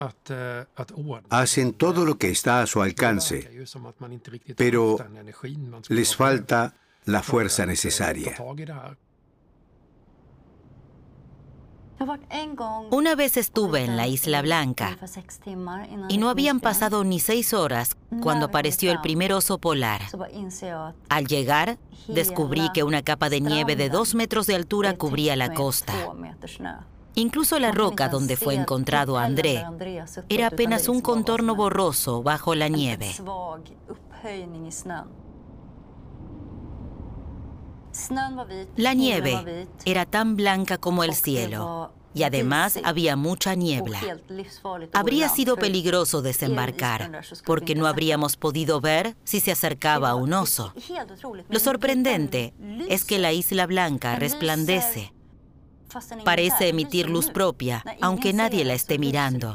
Hacen todo lo que está a su alcance, pero les falta la fuerza necesaria. Una vez estuve en la Isla Blanca y no habían pasado ni 6 horas cuando apareció el primer oso polar. Al llegar, descubrí que una capa de nieve de 2 metros de altura cubría la costa. Incluso la roca donde fue encontrado André era apenas un contorno borroso bajo la nieve. La nieve era tan blanca como el cielo y además había mucha niebla. Habría sido peligroso desembarcar porque no habríamos podido ver si se acercaba un oso. Lo sorprendente es que la Isla Blanca resplandece. Parece emitir luz propia, aunque nadie la esté mirando.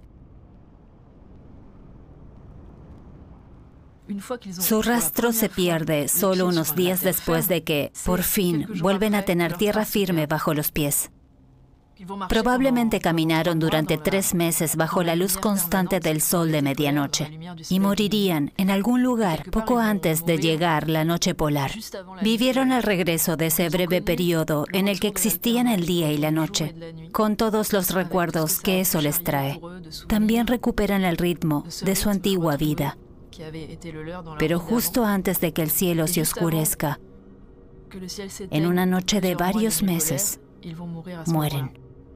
Su rastro se pierde solo unos días después de que, por fin, vuelven a tener tierra firme bajo los pies. Probablemente caminaron durante 3 meses bajo la luz constante del sol de medianoche y morirían en algún lugar poco antes de llegar la noche polar. Vivieron el regreso de ese breve periodo en el que existían el día y la noche, con todos los recuerdos que eso les trae. También recuperan el ritmo de su antigua vida. Pero justo antes de que el cielo se oscurezca, en una noche de varios meses, mueren.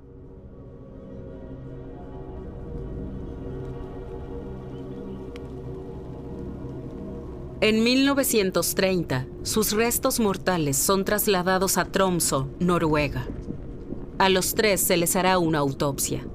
En 1930, sus restos mortales son trasladados a Tromsø, Noruega. A los 3 se les hará una autopsia.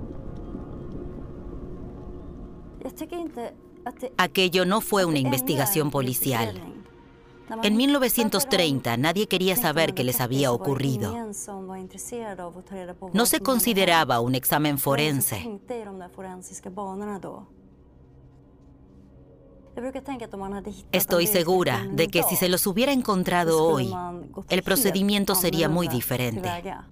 Aquello no fue una investigación policial. En 1930 nadie quería saber qué les había ocurrido. No se consideraba un examen forense. Estoy segura de que si se los hubiera encontrado hoy, el procedimiento sería muy diferente.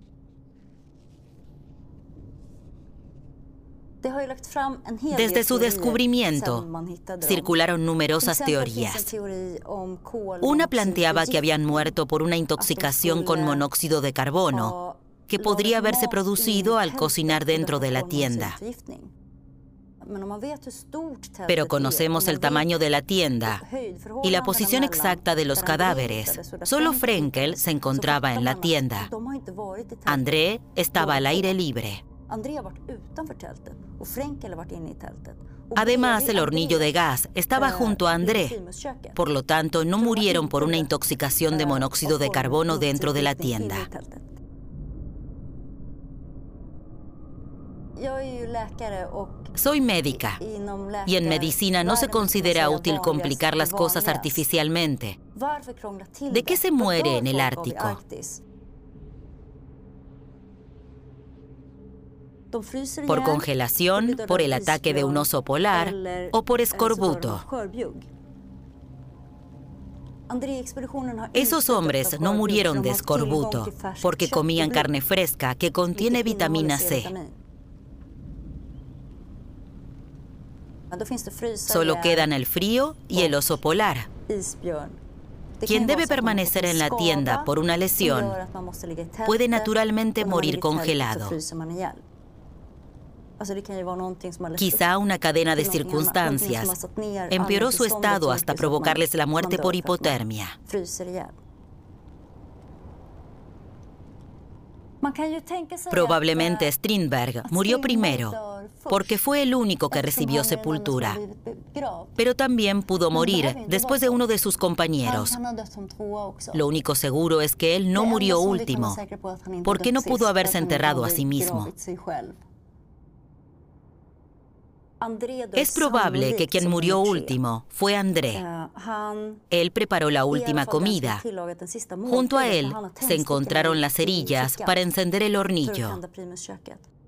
Desde su descubrimiento, circularon numerosas teorías. Una planteaba que habían muerto por una intoxicación con monóxido de carbono, que podría haberse producido al cocinar dentro de la tienda. Pero conocemos el tamaño de la tienda y la posición exacta de los cadáveres. Solo Frenkel se encontraba en la tienda. André estaba al aire libre. Además, el hornillo de gas estaba junto a André. Por lo tanto, no murieron por una intoxicación de monóxido de carbono dentro de la tienda. Soy médica y en medicina no se considera útil complicar las cosas artificialmente. ¿De qué se muere en el Ártico? ¿Por congelación, por el ataque de un oso polar o por escorbuto? Esos hombres no murieron de escorbuto porque comían carne fresca que contiene vitamina C. Solo quedan el frío y el oso polar. Quien debe permanecer en la tienda por una lesión puede naturalmente morir congelado. Quizá una cadena de circunstancias empeoró su estado hasta provocarles la muerte por hipotermia. Probablemente Strindberg murió primero porque fue el único que recibió sepultura, pero también pudo morir después de uno de sus compañeros. Lo único seguro es que él no murió último, porque no pudo haberse enterrado a sí mismo. Es probable que quien murió último fue André. Él preparó la última comida. Junto a él se encontraron las cerillas para encender el hornillo.